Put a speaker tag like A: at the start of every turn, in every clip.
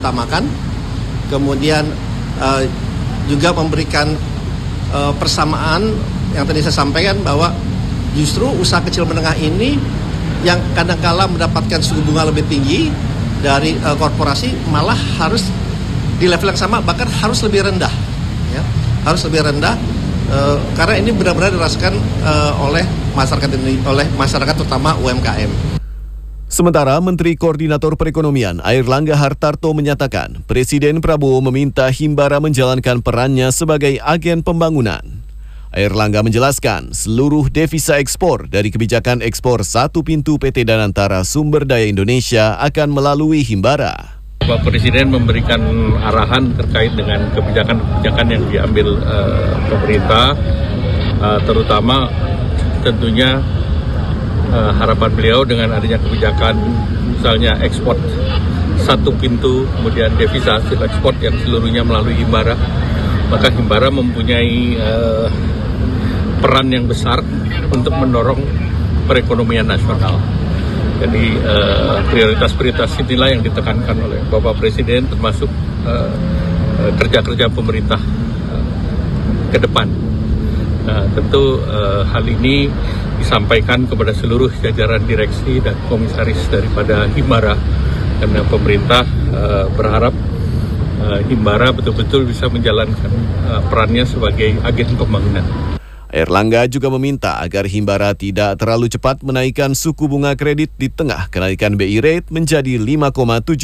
A: utamakan, kemudian juga memberikan persamaan yang tadi saya sampaikan bahwa justru usaha kecil menengah ini yang kadang-kala mendapatkan suku bunga lebih tinggi dari korporasi malah harus di level yang sama, bahkan harus lebih rendah, ya, harus lebih rendah karena ini benar-benar dirasakan oleh masyarakat terutama UMKM.
B: Sementara Menteri Koordinator Perekonomian Airlangga Hartarto menyatakan Presiden Prabowo meminta Himbara menjalankan perannya sebagai agen pembangunan. Airlangga menjelaskan seluruh devisa ekspor dari kebijakan ekspor satu pintu PT Danantara Sumber Daya Indonesia akan melalui Himbara.
C: Bapak Presiden memberikan arahan terkait dengan kebijakan-kebijakan yang diambil pemerintah, terutama tentunya harapan beliau dengan adanya kebijakan misalnya ekspor satu pintu, kemudian devisa hasil ekspor yang seluruhnya melalui Himbara, maka Himbara mempunyai peran yang besar untuk mendorong perekonomian nasional. Jadi prioritas-prioritas inilah yang ditekankan oleh Bapak Presiden, termasuk kerja-kerja pemerintah ke depan. Nah, tentu hal ini disampaikan kepada seluruh jajaran direksi dan komisaris daripada Himbara, karena pemerintah berharap Himbara betul-betul bisa menjalankan perannya sebagai agen pembangunan.
B: Airlangga juga meminta agar Himbara tidak terlalu cepat menaikkan suku bunga kredit di tengah kenaikan BI rate menjadi 5,75%.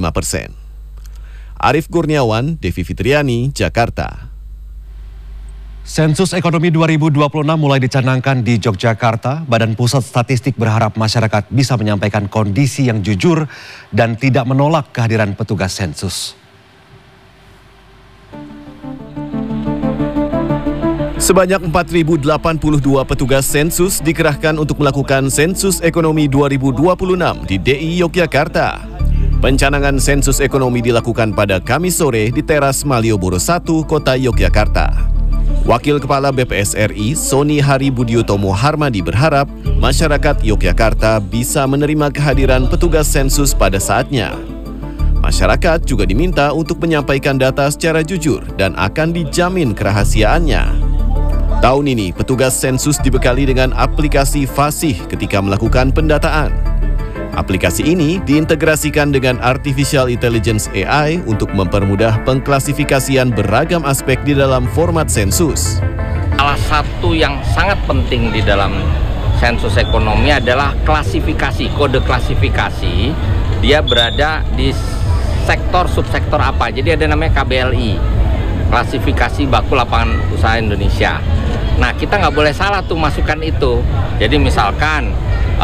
B: Arief Kurniawan, Devi Fitriani, Jakarta.
D: Sensus Ekonomi 2026 mulai dicanangkan di Yogyakarta. Badan Pusat Statistik berharap masyarakat bisa menyampaikan kondisi yang jujur dan tidak menolak kehadiran petugas sensus.
B: Sebanyak 4.082 petugas sensus dikerahkan untuk melakukan sensus ekonomi 2026 di DI Yogyakarta. Pencanangan sensus ekonomi dilakukan pada Kamis sore di teras Malioboro 1, Kota Yogyakarta. Wakil Kepala BPS RI, Soni Hari Budiotomo Harmadi berharap masyarakat Yogyakarta bisa menerima kehadiran petugas sensus pada saatnya. Masyarakat juga diminta untuk menyampaikan data secara jujur dan akan dijamin kerahasiaannya. Tahun ini, petugas sensus dibekali dengan aplikasi Fasih ketika melakukan pendataan. Aplikasi ini diintegrasikan dengan Artificial Intelligence AI untuk mempermudah pengklasifikasian beragam aspek di dalam format sensus.
E: Salah satu yang sangat penting di dalam sensus ekonomi adalah klasifikasi, kode klasifikasi. Dia berada di sektor subsektor apa. Jadi ada namanya KBLI, klasifikasi baku lapangan usaha Indonesia. Nah, kita nggak boleh salah tuh masukkan itu. Jadi misalkan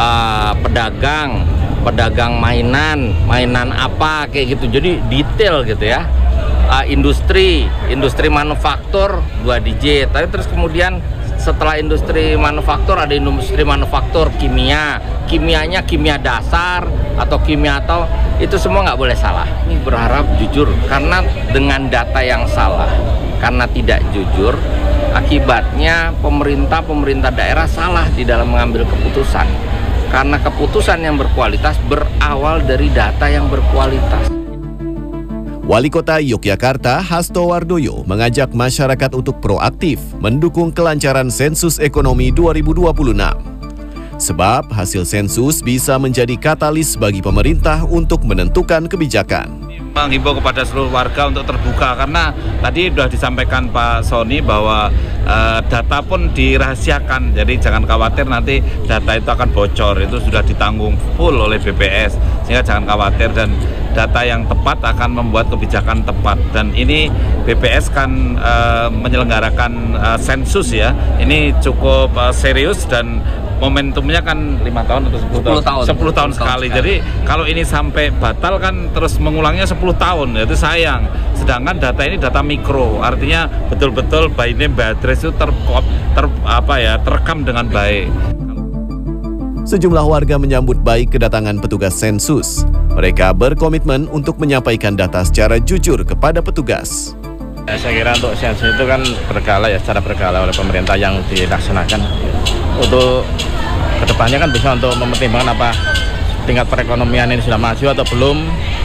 E: pedagang mainan apa kayak gitu. Jadi detail gitu ya. Industri manufaktur 2 digit. Tapi terus kemudian setelah industri manufaktur ada industri manufaktur kimianya kimia dasar atau kimia atau itu semua nggak boleh salah. Ini berharap jujur karena dengan data yang salah, karena tidak jujur, akibatnya pemerintah daerah salah di dalam mengambil keputusan. Karena keputusan yang berkualitas berawal dari data yang berkualitas.
B: Wali Kota Yogyakarta Hasto Wardoyo mengajak masyarakat untuk proaktif mendukung kelancaran sensus ekonomi 2026. Sebab hasil sensus bisa menjadi katalis bagi pemerintah untuk menentukan kebijakan.
F: Menghimbau kepada seluruh warga untuk terbuka karena tadi sudah disampaikan Pak Soni bahwa data pun dirahasiakan, jadi jangan khawatir nanti data itu akan bocor, itu sudah ditanggung full oleh BPS, sehingga jangan khawatir dan data yang tepat akan membuat kebijakan tepat. Dan ini BPS kan menyelenggarakan sensus ya, ini cukup serius dan momentumnya kan 5 tahun atau 10 tahun sekali. Jadi kalau ini sampai batal kan terus mengulangnya 10 tahun, itu sayang. Sedangkan data ini data mikro, artinya betul-betul by name by address itu terekam dengan baik.
B: Sejumlah warga menyambut baik kedatangan petugas sensus. Mereka berkomitmen untuk menyampaikan data secara jujur kepada petugas.
G: Saya kira untuk sensus itu kan berkala ya, secara berkala oleh pemerintah yang dilaksanakan. Untuk kedepannya kan bisa untuk mempertimbangkan apa tingkat perekonomian ini sudah maju atau belum.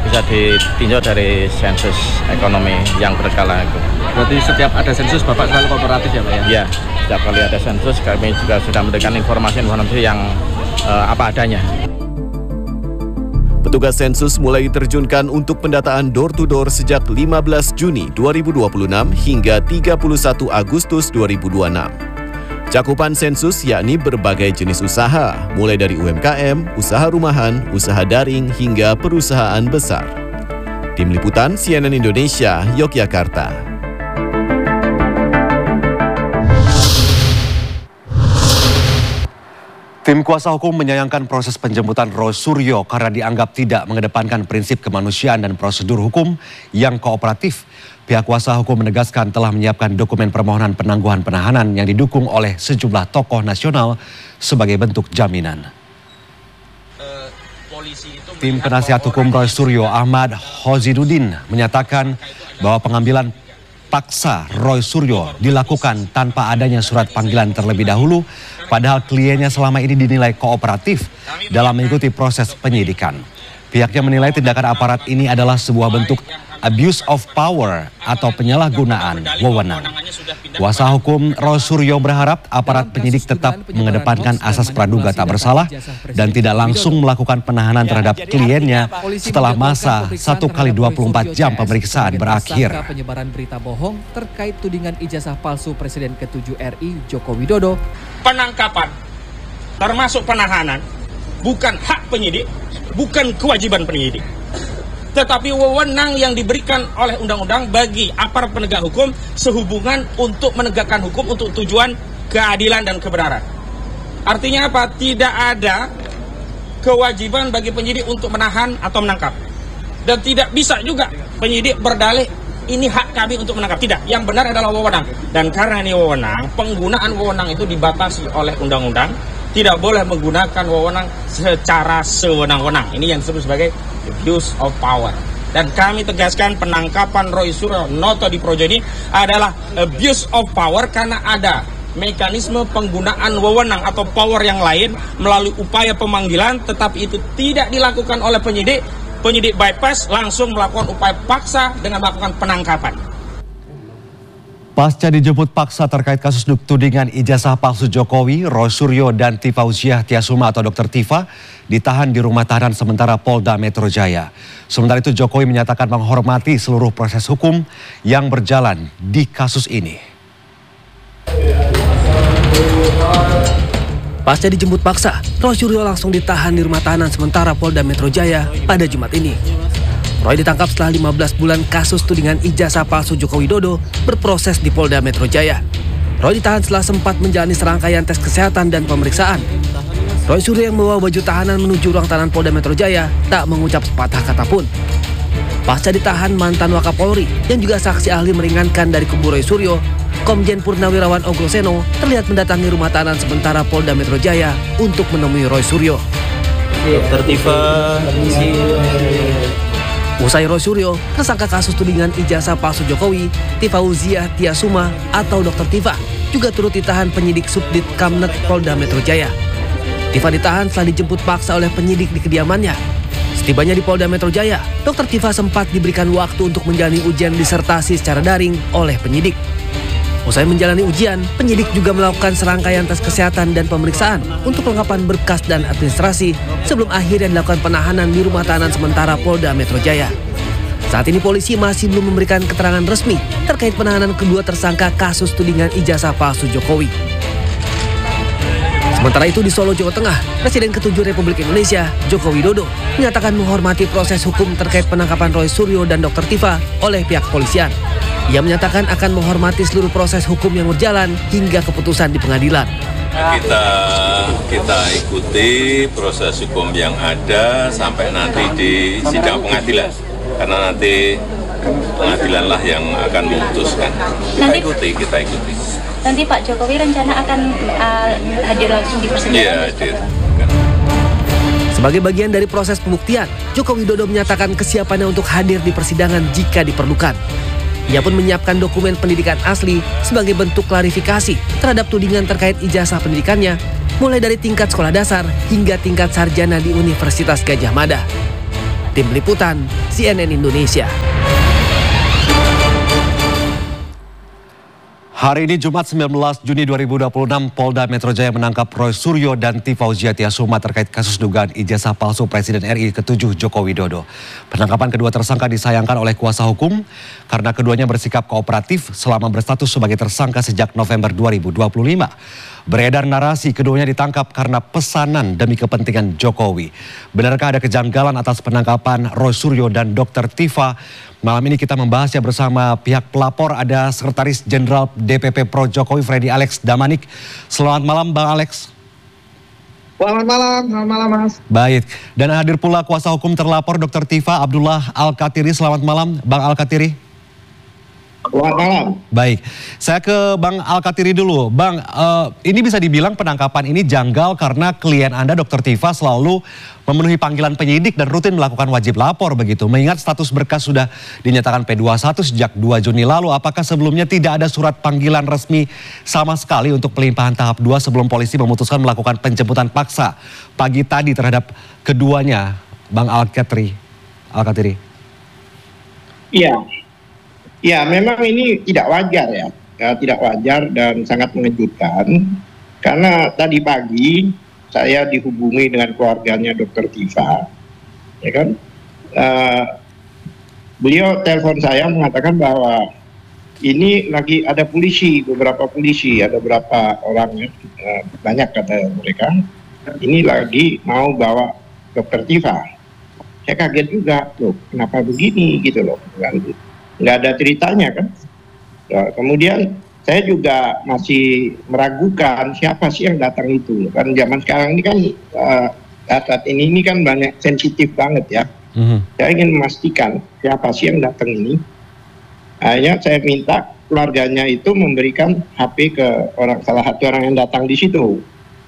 G: bisa ditinjau dari sensus ekonomi yang berkala itu.
H: Berarti setiap ada sensus Bapak selalu kooperatif ya Pak ya?
G: Iya, setiap kali ada sensus kami juga sudah memberikan informasi yang apa adanya.
B: Petugas sensus mulai diterjunkan untuk pendataan door-to-door sejak 15 Juni 2026 hingga 31 Agustus 2026. Cakupan sensus yakni berbagai jenis usaha, mulai dari UMKM, usaha rumahan, usaha daring, hingga perusahaan besar. Tim Liputan CNN Indonesia, Yogyakarta.
D: Tim kuasa hukum menyayangkan proses penjemputan Roy Suryo karena dianggap tidak mengedepankan prinsip kemanusiaan dan prosedur hukum yang kooperatif. Pihak kuasa hukum menegaskan telah menyiapkan dokumen permohonan penangguhan penahanan yang didukung oleh sejumlah tokoh nasional sebagai bentuk jaminan. Tim penasihat hukum Roy Suryo Ahmad Hozidudin menyatakan bahwa pengambilan paksa Roy Suryo dilakukan tanpa adanya surat panggilan terlebih dahulu, padahal kliennya selama ini dinilai kooperatif dalam mengikuti proses penyidikan. Pihaknya menilai tindakan aparat ini adalah sebuah bentuk abuse of power atau penyalahgunaan wewenang. Kuasa hukum Roy Suryo berharap aparat penyidik tetap mengedepankan asas praduga tak bersalah dan tidak langsung melakukan penahanan terhadap kliennya setelah masa 1x24 jam pemeriksaan berakhir.
I: Penyebaran berita bohong terkait tudingan ijazah palsu Presiden ke-7 RI Joko Widodo.
J: Penangkapan termasuk penahanan bukan hak penyidik, bukan kewajiban penyidik, tetapi wewenang yang diberikan oleh undang-undang bagi aparat penegak hukum sehubungan untuk menegakkan hukum untuk tujuan keadilan dan kebenaran. Artinya apa? Tidak ada kewajiban bagi penyidik untuk menahan atau menangkap. Dan tidak bisa juga penyidik berdalih ini hak kami untuk menangkap. Tidak, yang benar adalah wewenang. Dan karena ini wewenang, penggunaan wewenang itu dibatasi oleh undang-undang. Tidak boleh menggunakan wewenang secara sewenang-wenang. Ini yang disebut sebagai abuse of power. Dan kami tegaskan penangkapan Roy Suryo Noto di Projo ini adalah abuse of power karena ada mekanisme penggunaan wewenang atau power yang lain melalui upaya pemanggilan, tetapi itu tidak dilakukan oleh penyidik. Penyidik bypass langsung melakukan upaya paksa dengan melakukan penangkapan.
D: Pasca dijemput paksa terkait kasus tudingan ijazah palsu Jokowi, Roy Suryo dan Tifauziah Tiasuma atau Dr. Tifa ditahan di rumah tahanan sementara Polda Metro Jaya. Sementara itu Jokowi menyatakan menghormati seluruh proses hukum yang berjalan di kasus ini.
I: Pasca dijemput paksa, Roy Suryo langsung ditahan di rumah tahanan sementara Polda Metro Jaya pada Jumat ini. Roy ditangkap setelah 15 bulan kasus tudingan ijazah palsu Joko Widodo berproses di Polda Metro Jaya. Roy ditahan setelah sempat menjalani serangkaian tes kesehatan dan pemeriksaan. Roy Suryo yang membawa baju tahanan menuju ruang tahanan Polda Metro Jaya tak mengucap sepatah kata pun. Pasca ditahan mantan Wakapolri yang juga saksi ahli meringankan dari kubu Roy Suryo, Komjen Purnawirawan Ogoseno terlihat mendatangi rumah tahanan sementara Polda Metro Jaya untuk menemui Roy Suryo.
H: Dr. Tifa.
I: Usai Roy Suryo, tersangka kasus tudingan ijazah palsu Jokowi, Tifauziah Tiasuma atau Dr. Tifa, juga turut ditahan penyidik Subdit Kamnet Polda Metro Jaya. Tifa ditahan setelah dijemput paksa oleh penyidik di kediamannya. Setibanya di Polda Metro Jaya, Dr. Tifa sempat diberikan waktu untuk menjalani ujian disertasi secara daring oleh penyidik. Usai menjalani ujian, penyidik juga melakukan serangkaian tes kesehatan dan pemeriksaan untuk kelengkapan berkas dan administrasi sebelum akhirnya dilakukan penahanan di rumah tahanan sementara Polda Metro Jaya. Saat ini polisi masih belum memberikan keterangan resmi terkait penahanan kedua tersangka kasus tudingan ijazah palsu Jokowi. Sementara itu di Solo, Jawa Tengah, Presiden ke-7 Republik Indonesia, Joko Widodo, menyatakan menghormati proses hukum terkait penangkapan Roy Suryo dan Dr. Tifa oleh pihak kepolisian. Ia menyatakan akan menghormati seluruh proses hukum yang berjalan hingga keputusan di pengadilan.
K: Kita ikuti proses hukum yang ada sampai nanti di sidang pengadilan, karena nanti pengadilanlah yang akan memutuskan. Kita ikuti.
L: Nanti Pak Jokowi rencana akan hadir langsung di persidangan?
K: Iya, hadir.
I: Sebagai bagian dari proses pembuktian, Joko Widodo menyatakan kesiapannya untuk hadir di persidangan jika diperlukan. Ia pun menyiapkan dokumen pendidikan asli sebagai bentuk klarifikasi terhadap tudingan terkait ijazah pendidikannya, mulai dari tingkat sekolah dasar hingga tingkat sarjana di Universitas Gadjah Mada. Tim Liputan CNN Indonesia.
D: Hari ini Jumat 19 Juni 2026, Polda Metro Jaya menangkap Roy Suryo dan Tifauzia Tiasuma terkait kasus dugaan ijazah palsu Presiden RI ke-7 Joko Widodo. Penangkapan kedua tersangka disayangkan oleh kuasa hukum karena keduanya bersikap kooperatif selama berstatus sebagai tersangka sejak November 2025. Beredar narasi keduanya ditangkap karena pesanan demi kepentingan Jokowi. Benarkah ada kejanggalan atas penangkapan Roy Suryo dan Dr. Tifa? Malam ini kita membahasnya bersama pihak pelapor, ada Sekretaris Jenderal DPP Pro Jokowi Freddy Alex Damanik. Selamat malam Bang Alex.
M: Selamat malam Mas.
D: Baik, dan hadir pula kuasa hukum terlapor Dr. Tifa Abdullah Al-Katiri. Selamat malam Bang Al-Katiri.
M: Selamat malam.
D: Baik, saya ke Bang Al-Katiri dulu. Bang, ini bisa dibilang penangkapan ini janggal karena klien Anda Dr. Tifa selalu memenuhi panggilan penyidik dan rutin melakukan wajib lapor begitu. Mengingat status berkas sudah dinyatakan P21 sejak 2 Juni lalu, apakah sebelumnya tidak ada surat panggilan resmi sama sekali untuk pelimpahan tahap 2 sebelum polisi memutuskan melakukan penjemputan paksa pagi tadi terhadap keduanya, Bang Al-Katiri?
M: Iya. Ya, memang ini tidak wajar ya. Tidak wajar dan sangat mengejutkan. Karena tadi pagi saya dihubungi dengan keluarganya Dr. Tifa. Ya kan? Beliau telepon saya mengatakan bahwa ini lagi ada polisi, beberapa polisi, ada beberapa orang, banyak kata mereka. Ini lagi mau bawa Dr. Tifa. Saya kaget juga, loh kenapa begini gitu loh. Nggak ada ceritanya kan. Kemudian saya juga masih meragukan siapa sih yang datang itu. Kan zaman sekarang ini kan saat ini kan banyak sensitif banget ya. Saya ingin memastikan siapa sih yang datang ini. Akhirnya saya minta keluarganya itu memberikan HP ke salah satu orang yang datang di situ.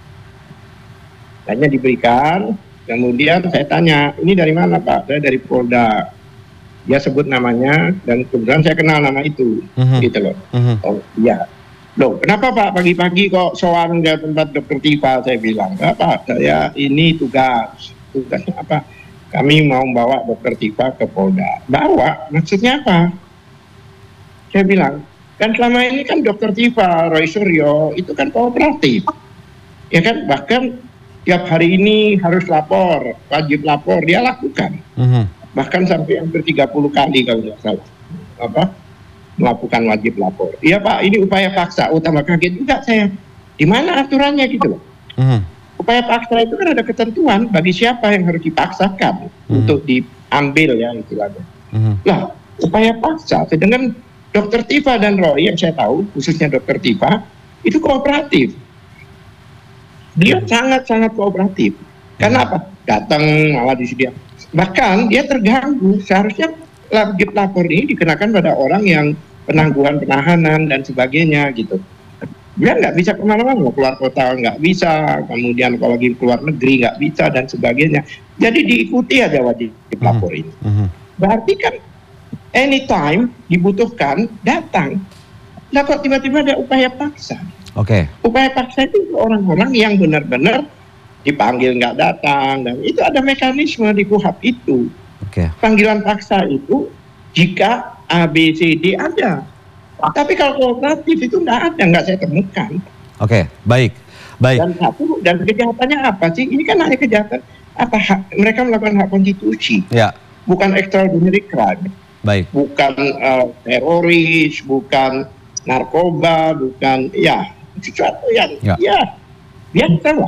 M: Hanya diberikan, kemudian saya tanya, ini dari mana Pak? Saya dari Polda. Dia sebut namanya dan kemudian saya kenal nama itu, gitu loh. Oh iya, loh kenapa Pak pagi-pagi kok sowan ke tempat Dr. Tifa? Saya bilang, Pak saya ini tugasnya apa? Kami mau bawa Dr. Tifa ke Polda. Bawa, maksudnya apa? Saya bilang, kan selama ini kan Dr. Tifa, Roy Suryo itu kan kooperatif, ya kan? Bahkan tiap hari ini harus lapor, wajib lapor, dia lakukan. Bahkan sampai hampir 30 kali kalau tidak salah melakukan wajib lapor. Iya Pak, ini upaya paksa. Tambah kaget juga saya. Di mana aturannya gitu loh. Upaya paksa itu kan ada ketentuan bagi siapa yang harus dipaksakan untuk diambil ya istilahnya. Lah, upaya paksa. Sedangkan Dr. Tifa dan Roy yang saya tahu, khususnya Dr. Tifa, itu kooperatif. Dia sangat-sangat kooperatif. Karena apa? Datang malah disediakan. Bahkan dia terganggu, seharusnya wajib lapor ini dikenakan pada orang yang penangguhan penahanan dan sebagainya gitu. Dia nggak bisa kemana-mana, keluar kota nggak bisa, kemudian kalau lagi keluar negeri nggak bisa dan sebagainya. Jadi diikuti aja wajib lapor ini. Berarti kan anytime dibutuhkan datang. Nah kok tiba-tiba ada upaya paksa? Upaya paksa itu orang-orang yang benar-benar dipanggil nggak datang, dan itu ada mekanisme di KUHP itu. Panggilan paksa itu jika ABCD ada, tapi kalau kooperatif itu nggak ada, nggak saya temukan.
D: Baik.
M: Dan kejahatannya apa sih? Ini kan hanya kejahatan apa? Mereka melakukan hak konstitusi, bukan extraordinary crime, bukan teroris, bukan narkoba, bukan sesuatu yang biasa lah.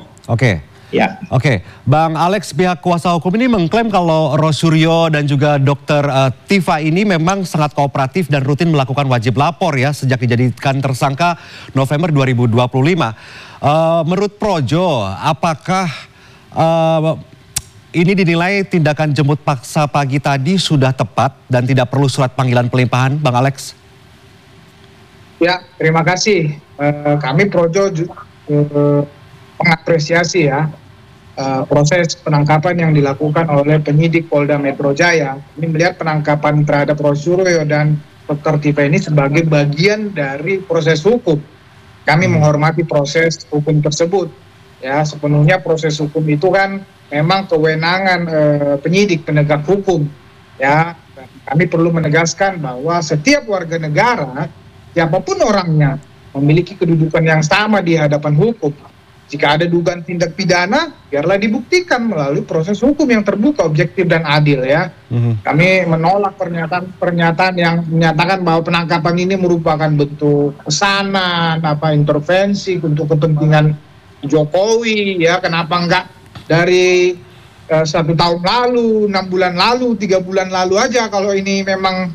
D: Bang Alex, pihak kuasa hukum ini mengklaim kalau Roy Suryo dan juga Dr. Tifa ini memang sangat kooperatif dan rutin melakukan wajib lapor ya sejak dijadikan tersangka November 2025. Menurut Projo, apakah ini dinilai tindakan jemput paksa pagi tadi sudah tepat dan tidak perlu surat panggilan pelimpahan, Bang Alex?
M: Ya, terima kasih. Kami Projo mengapresiasi ya proses penangkapan yang dilakukan oleh penyidik Polda Metro Jaya. Ini melihat penangkapan terhadap Roy Suryo dan Dr. Tifa ini sebagai bagian dari proses hukum. Kami menghormati proses hukum tersebut.
N: Ya, sepenuhnya proses hukum itu kan memang kewenangan penyidik penegak hukum. Ya, kami perlu menegaskan bahwa setiap warga negara, siapapun orangnya, memiliki kedudukan yang sama di hadapan hukum. Jika ada dugaan tindak pidana, biarlah dibuktikan melalui proses hukum yang terbuka, objektif dan adil ya. Kami menolak pernyataan yang menyatakan bahwa penangkapan ini merupakan bentuk pesanan, intervensi untuk kepentingan Jokowi ya. Kenapa enggak dari 1 tahun lalu, 6 bulan lalu, 3 bulan lalu aja kalau ini memang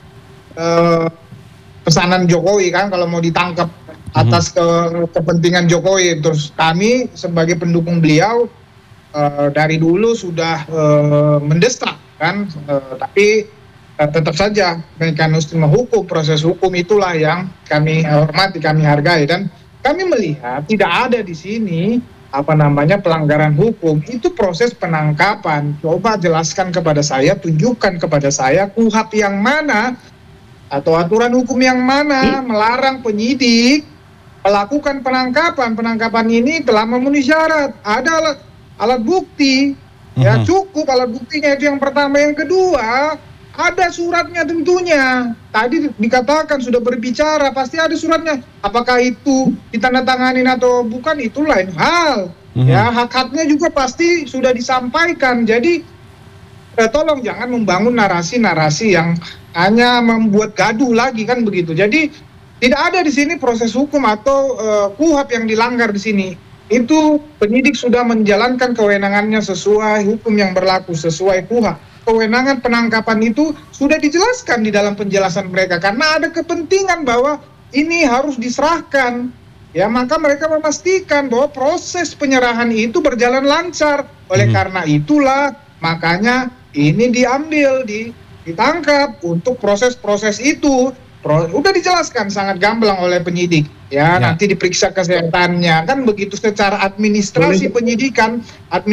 N: pesanan Jokowi kan, kalau mau ditangkap atas kepentingan Jokowi. Terus kami sebagai pendukung beliau dari dulu sudah mendesak kan, tapi tetap saja mekanisme hukum, proses hukum itulah yang kami hormati, kami hargai, dan kami melihat tidak ada di sini pelanggaran hukum. Itu proses penangkapan. Coba jelaskan kepada saya, tunjukkan kepada saya KUHP yang mana atau aturan hukum yang mana melarang penyidik melakukan penangkapan. Penangkapan ini telah memenuhi syarat. Ada alat bukti, ya cukup alat buktinya itu yang pertama. Yang kedua, ada suratnya tentunya. Tadi dikatakan sudah berbicara, pasti ada suratnya. Apakah itu ditandatanganin atau bukan, itu lain hal. Ya, hak-haknya juga pasti sudah disampaikan. Jadi tolong jangan membangun narasi-narasi yang hanya membuat gaduh lagi kan begitu. Jadi tidak ada di sini proses hukum atau KUHP yang dilanggar di sini. Itu penyidik sudah menjalankan kewenangannya sesuai hukum yang berlaku, sesuai KUHP. Kewenangan penangkapan itu sudah dijelaskan di dalam penjelasan mereka karena ada kepentingan bahwa ini harus diserahkan. Ya, maka mereka memastikan bahwa proses penyerahan itu berjalan lancar. Oleh karena itulah makanya ini diambil, ditangkap untuk proses-proses itu. Udah dijelaskan sangat gamblang oleh penyidik ya, nanti diperiksa kesehatannya kan begitu, secara administrasi penyidikan,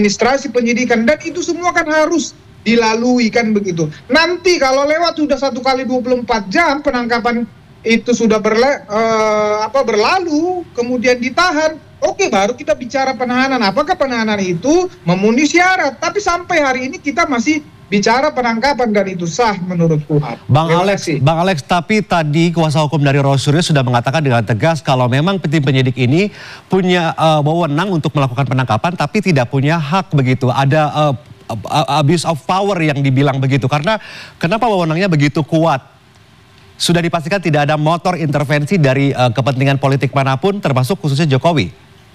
N: dan itu semua kan harus dilalui kan begitu. Nanti kalau lewat sudah 1 kali 24 jam penangkapan itu sudah berlalu, kemudian ditahan, oke, baru kita bicara penahanan. Apakah penahanan itu memenuhi syarat? Tapi sampai hari ini kita masih bicara penangkapan dan itu sah menurut KUHP.
D: Bang Alex, tapi tadi kuasa hukum dari Rosuryo sudah mengatakan dengan tegas kalau memang tim penyidik ini punya wewenang untuk melakukan penangkapan, tapi tidak punya hak begitu. Ada abuse of power yang dibilang begitu. Karena kenapa wewenangnya begitu kuat? Sudah dipastikan tidak ada motor intervensi dari kepentingan politik manapun, termasuk khususnya Jokowi.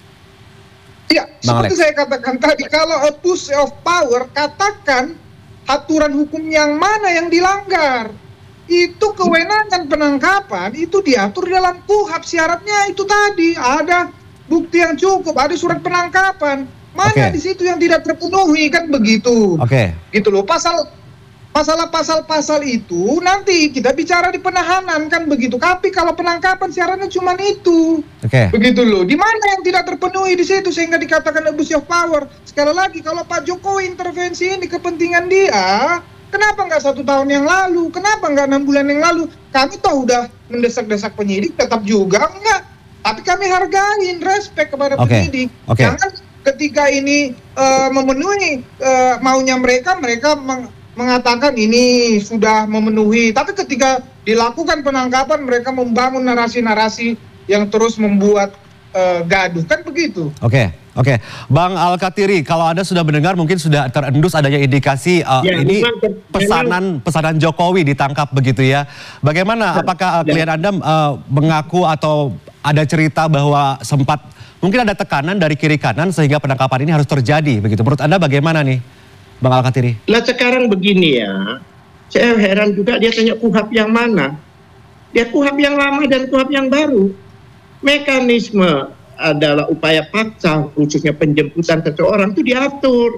N: Ya, seperti saya katakan tadi, kalau abuse of power, katakan aturan hukum yang mana yang dilanggar. Itu kewenangan penangkapan, itu diatur dalam KUHP. Syaratnya itu tadi, ada bukti yang cukup, ada surat penangkapan. Mana di situ yang tidak terpenuhi kan begitu. Gitu loh. Pasal-pasal itu nanti kita bicara di penahanan kan begitu. Tapi kalau penangkapan syaratnya cuma itu. Begitu loh. Di mana yang tidak terpenuhi di situ sehingga dikatakan abuse of power. Sekali lagi, kalau Pak Jokowi intervensi ini kepentingan dia, kenapa nggak 1 tahun yang lalu? Kenapa nggak 6 bulan yang lalu? Kami toh udah mendesak-desak penyidik, tetap juga enggak. Tapi kami hargain, respect kepada penyidik. Jangan ketika ini memenuhi maunya mereka mengatakan ini sudah memenuhi, tapi ketika dilakukan penangkapan mereka membangun narasi-narasi yang terus membuat gaduh kan begitu. Oke.
D: Bang Al-Katiri, kalau Anda sudah mendengar mungkin sudah terendus adanya indikasi ini pesanan Jokowi ditangkap begitu ya. Bagaimana? Apakah klien Anda mengaku atau ada cerita bahwa sempat mungkin ada tekanan dari kiri kanan sehingga penangkapan ini harus terjadi begitu? Menurut Anda bagaimana nih, Bang Al-Katiri?
M: Lah sekarang begini ya, saya heran juga dia tanya KUHP yang mana. Dia KUHP yang lama dan KUHP yang baru. Mekanisme adalah upaya paksa, khususnya penjemputan seseorang itu diatur.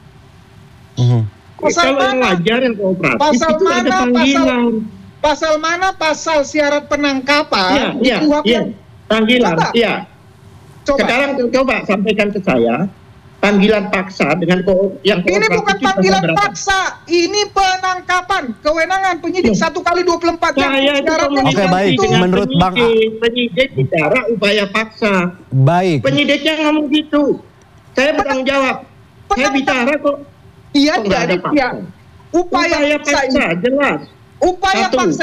M: Kalau yang wajar, yang kooperatif itu ada panggilan.
N: Pasal mana pasal syarat penangkapan?
M: Iya. Panggilan, iya. Sekarang coba sampaikan ke saya. Panggilan paksa dengan yang
N: ini bukan panggilan paksa, ini penangkapan, kewenangan penyidik 1 kali 24 jam.
D: Oke, baik. Menurut
M: penyidik bicara upaya paksa.
D: Baik.
M: Penyidiknya ngomong gitu. Saya bertanggung jawab. Saya bicara kok.
N: Iya,
M: Kok nggak ada
N: dari
M: fakta?
N: pihak upaya paksa
M: jelas.
N: upaya
M: Satu.
N: paksa